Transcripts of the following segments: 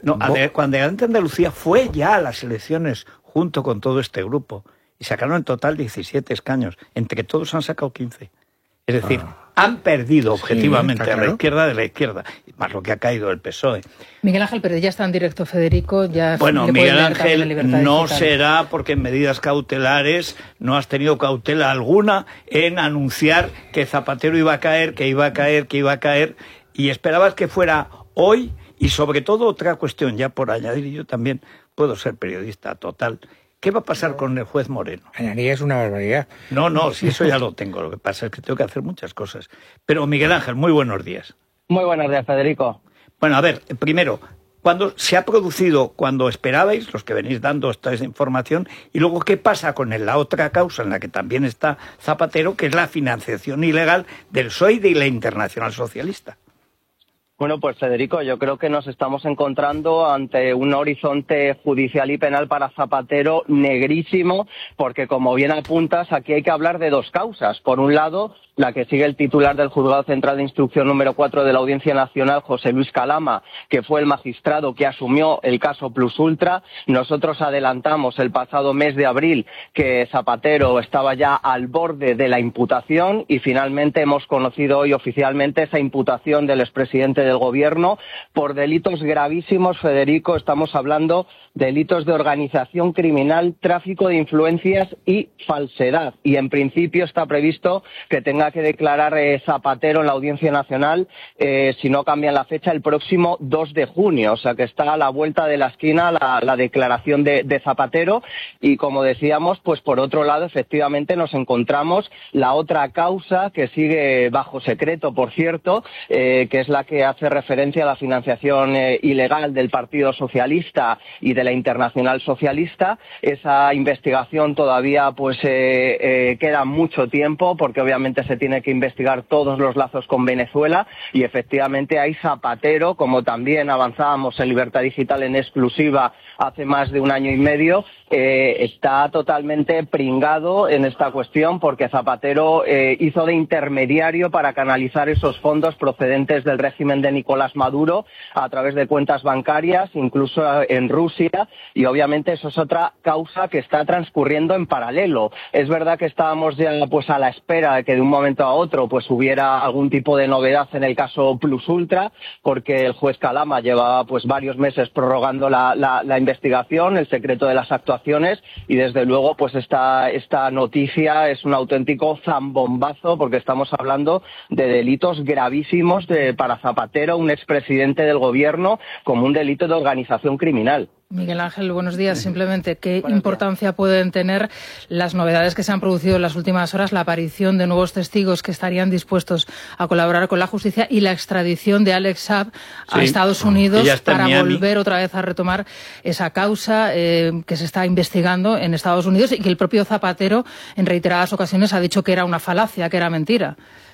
No, cuando Adelante Andalucía fue ya a las elecciones junto con todo este grupo y sacaron en total 17 escaños. Entre todos han sacado 15. Es decir, han perdido objetivamente a la izquierda de la izquierda, más lo que ha caído el PSOE. Miguel Ángel, pero ya está en directo, Federico. Ya bueno, Miguel Ángel no será porque en medidas cautelares no has tenido cautela alguna en anunciar que Zapatero iba a caer, que iba a caer, que iba a caer, y esperabas que fuera hoy. Y sobre todo otra cuestión, ya por añadir, yo también puedo ser periodista total. ¿Qué va a pasar con el juez Moreno? Añadir es una barbaridad. No, si eso ya lo tengo. Lo que pasa es que tengo que hacer muchas cosas. Pero Miguel Ángel, muy buenos días. Muy buenos días, Federico. Bueno, a ver, primero, ¿cuándo se ha producido cuando esperabais, los que venís dando esta información? Y luego, ¿qué pasa con la otra causa en la que también está Zapatero, que es la financiación ilegal del PSOE y de la Internacional Socialista? Bueno, pues Federico, yo creo que nos estamos encontrando ante un horizonte judicial y penal para Zapatero negrísimo, porque como bien apuntas, aquí hay que hablar de dos causas. Por un lado, la que sigue el titular del Juzgado Central de Instrucción número 4 de la Audiencia Nacional, José Luis Calama, que fue el magistrado que asumió el caso Plus Ultra. Nosotros adelantamos el pasado mes de abril que Zapatero estaba ya al borde de la imputación y finalmente hemos conocido hoy oficialmente esa imputación del expresidente del Gobierno por delitos gravísimos, Federico. Estamos hablando de delitos de organización criminal, tráfico de influencias y falsedad. Y en principio está previsto que tenga que declarar Zapatero en la Audiencia Nacional, si no cambian la fecha, el próximo 2 de junio. O sea que está a la vuelta de la esquina la declaración de Zapatero. Y como decíamos, pues por otro lado, efectivamente nos encontramos la otra causa que sigue bajo secreto, por cierto, que es la que hace referencia a la financiación ilegal del Partido Socialista y de la Internacional Socialista. Esa investigación todavía pues queda mucho tiempo, porque obviamente se tiene que investigar todos los lazos con Venezuela, y efectivamente hay Zapatero, como también avanzábamos en Libertad Digital en exclusiva hace más de un año y medio, está totalmente pringado en esta cuestión, porque Zapatero hizo de intermediario para canalizar esos fondos procedentes del régimen de Nicolás Maduro a través de cuentas bancarias, incluso en Rusia, y obviamente eso es otra causa que está transcurriendo en paralelo. Es verdad que estábamos ya pues a la espera de que de un momento a otro pues hubiera algún tipo de novedad en el caso Plus Ultra, porque el juez Calama llevaba pues varios meses prorrogando la investigación, el secreto de las actuaciones, y desde luego pues esta noticia es un auténtico zambombazo, porque estamos hablando de delitos gravísimos para Zapatero, un expresidente del Gobierno, como un delito de organización criminal. Miguel Ángel, buenos días. Simplemente, ¿qué importancia pueden tener las novedades que se han producido en las últimas horas, la aparición de nuevos testigos que estarían dispuestos a colaborar con la justicia y la extradición de Alex Saab a Estados Unidos para volver otra vez a retomar esa causa que se está investigando en Estados Unidos y que el propio Zapatero en reiteradas ocasiones ha dicho que era una falacia, que era mentira?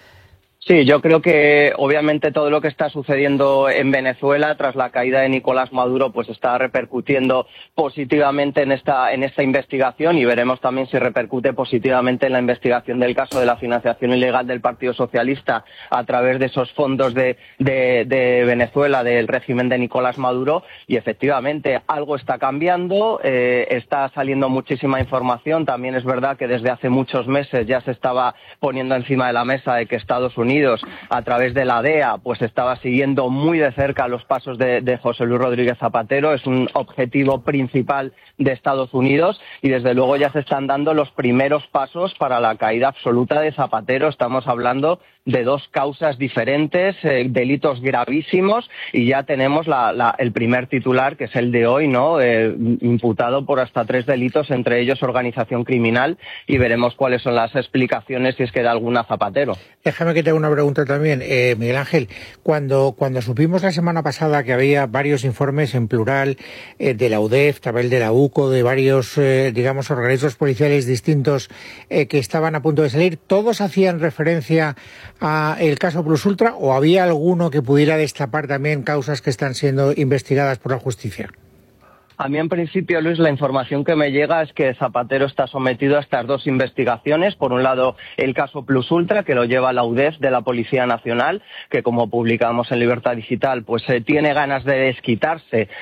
Sí, yo creo que obviamente todo lo que está sucediendo en Venezuela tras la caída de Nicolás Maduro pues está repercutiendo positivamente en esta investigación, y veremos también si repercute positivamente en la investigación del caso de la financiación ilegal del Partido Socialista a través de esos fondos de Venezuela del régimen de Nicolás Maduro. Y efectivamente algo está cambiando, está saliendo muchísima información. También es verdad que desde hace muchos meses ya se estaba poniendo encima de la mesa de que Estados Unidos, a través de la DEA, pues estaba siguiendo muy de cerca los pasos de José Luis Rodríguez Zapatero. Es un objetivo principal de Estados Unidos, y desde luego ya se están dando los primeros pasos para la caída absoluta de Zapatero. Estamos hablando de dos causas diferentes, delitos gravísimos, y ya tenemos el primer titular, que es el de hoy, ¿no? Imputado por hasta 3 delitos, entre ellos organización criminal, y veremos cuáles son las explicaciones, si es que da alguna Zapatero. Déjame que te haga una pregunta también, Miguel Ángel. Cuando supimos la semana pasada que había varios informes en plural de la UDEF, también de la UCO, de varios, digamos, organismos policiales distintos que estaban a punto de salir, ¿todos hacían referencia a el caso Plus Ultra, o había alguno que pudiera destapar también causas que están siendo investigadas por la justicia? A mí, en principio, Luis, la información que me llega es que Zapatero está sometido a estas dos investigaciones. Por un lado, el caso Plus Ultra, que lo lleva la UDEF de la Policía Nacional, que, como publicamos en Libertad Digital, pues tiene ganas de desquitarse